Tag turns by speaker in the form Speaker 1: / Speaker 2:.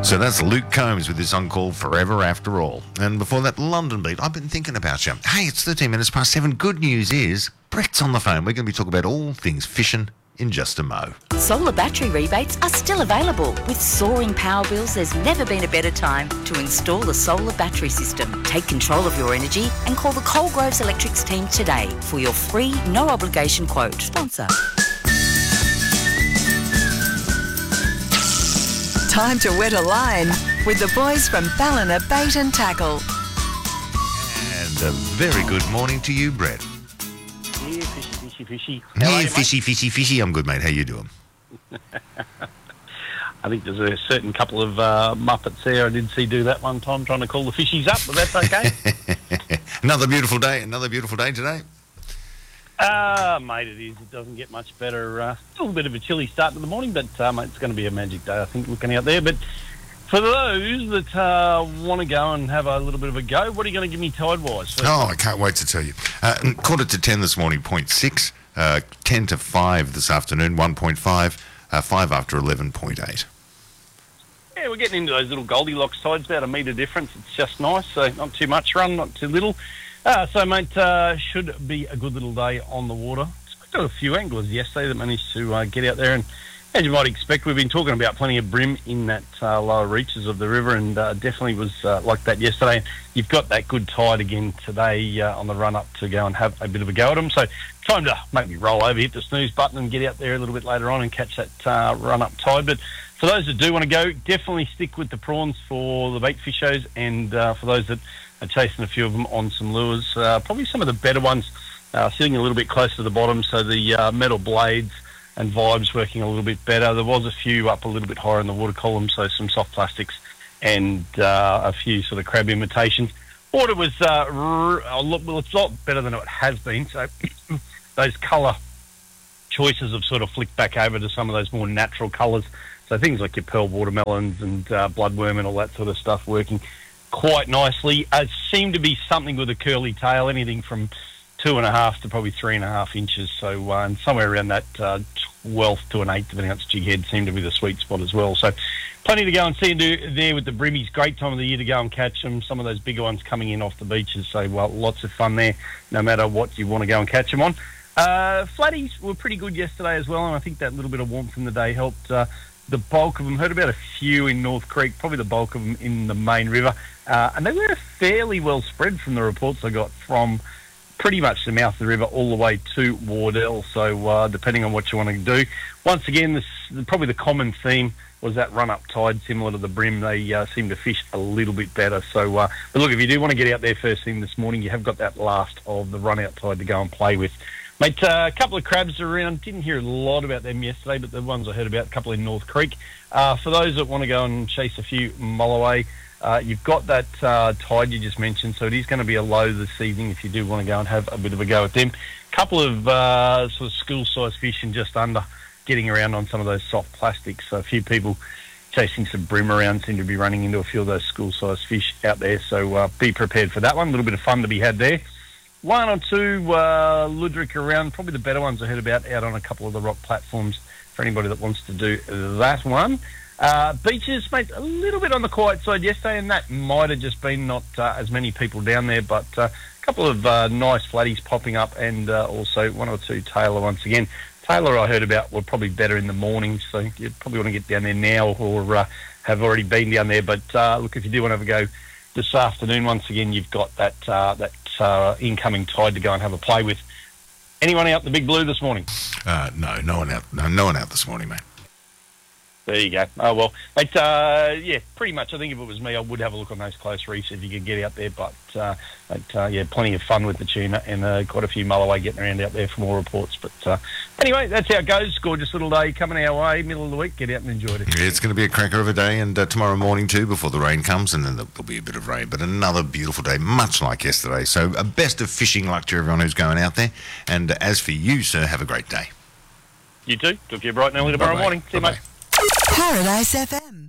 Speaker 1: So that's Luke Combs with his song called Forever After All. And before that, London Beat. I've been thinking about you. Hey, it's 13 minutes past 7. Good news is Brett's on the phone. We're going to be talking about all things fishing in just a mo.
Speaker 2: Solar battery rebates are still available. With soaring power bills, there's never been a better time to install a solar battery system. Take control of your energy and call the Coalgroves Electrics team today for your free, no-obligation quote. Sponsor.
Speaker 3: Time to wet a line with the boys from Ballina Bait and Tackle.
Speaker 1: And a very good morning to you, Brett.
Speaker 4: Yeah, fishy.
Speaker 1: Hey, fishy. I'm good, mate. How you doing?
Speaker 4: I think there's a certain couple of Muppets there I did see do that one time, trying to call the fishies up, but that's okay.
Speaker 1: Another beautiful day today.
Speaker 4: Mate, it is. It doesn't get much better. Still a bit of a chilly start to the morning, but mate, it's going to be a magic day, I think, looking out there. But for those that want to go and have a little bit of a go, what are you going to give me tide-wise?
Speaker 1: Oh, I can't wait to tell you. Quarter to 10 this morning, 0.6. 10 to 5 this afternoon, 1.5. 5 after 11.8.
Speaker 4: Yeah, we're getting into those little Goldilocks tides, about a metre difference. It's just nice, so not too much run, not too little. So, mate, should be a good little day on the water. Got a few anglers yesterday that managed to get out there, and as you might expect, we've been talking about plenty of bream in that lower reaches of the river, and definitely was like that yesterday. You've got that good tide again today on the run-up to go and have a bit of a go at them. So time to maybe roll over, hit the snooze button and get out there a little bit later on and catch that run-up tide. But for those that do want to go, definitely stick with the prawns for the bait fish shows, and for those that are chasing a few of them on some lures, probably some of the better ones sitting a little bit closer to the bottom, so the metal blades and vibes working a little bit better. There was a few up a little bit higher in the water column, so some soft plastics and a few sort of crab imitations. Water was it's a lot better than it has been, so those colour choices have sort of flicked back over to some of those more natural colours. So things like your pearl watermelons and bloodworm and all that sort of stuff working quite nicely. Seemed to be something with a curly tail, anything from 2.5 to probably 3.5 inches. So and somewhere around that 12th to an 8th, depending on its jig head, seemed to be the sweet spot as well. So plenty to go and see and do there with the brimmies. Great time of the year to go and catch them. Some of those bigger ones coming in off the beaches. So lots of fun there, no matter what you want to go and catch them on. Flatties were pretty good yesterday as well, and I think that little bit of warmth in the day helped. The bulk of them, heard about a few in North Creek, probably the bulk of them in the main river. And they were fairly well spread from the reports I got from pretty much the mouth of the river all the way to Wardell. So depending on what you want to do. Once again, probably the common theme was that run-up tide, similar to the brim. They seem to fish a little bit better. So, but look, if you do want to get out there first thing this morning, you have got that last of the run-out tide to go and play with. Mate, a couple of crabs around. Didn't hear a lot about them yesterday, but the ones I heard about, a couple in North Creek. For those that want to go and chase a few mulloway, you've got that tide you just mentioned, so it is going to be a low this evening if you do want to go and have a bit of a go at them. A couple of sort of school-sized fish and just under getting around on some of those soft plastics. So a few people chasing some brim around seem to be running into a few of those school-sized fish out there, so be prepared for that one. A little bit of fun to be had there. One or two luderick around, probably the better ones I heard about out on a couple of the rock platforms for anybody that wants to do that one. Beaches, mate, a little bit on the quiet side yesterday, and that might have just been not as many people down there, but a couple of nice flatties popping up, and also one or two Taylor once again. Taylor I heard about were probably better in the morning, so you probably want to get down there now or have already been down there. But look, if you do want to have a go this afternoon, once again, you've got that incoming tide to go and have a play with. Anyone out the Big Blue this morning?
Speaker 1: No one out. No one out this morning, mate.
Speaker 4: There you go. Oh, well, mate, yeah, pretty much. I think if it was me, I would have a look on those close reefs if you could get out there. But, yeah, plenty of fun with the tuna and quite a few mulloway getting around out there from all reports. But anyway, that's how it goes. Gorgeous little day coming our way, middle of the week. Get out and enjoy it.
Speaker 1: Yeah, it's going to be a cracker of a day, and tomorrow morning too, before the rain comes, and then there'll be a bit of rain. But another beautiful day, much like yesterday. So best of fishing luck to everyone who's going out there. And as for you, sir, have a great day.
Speaker 4: You too. Talk to you bright and early tomorrow morning. See you, mate.
Speaker 3: Paradise FM.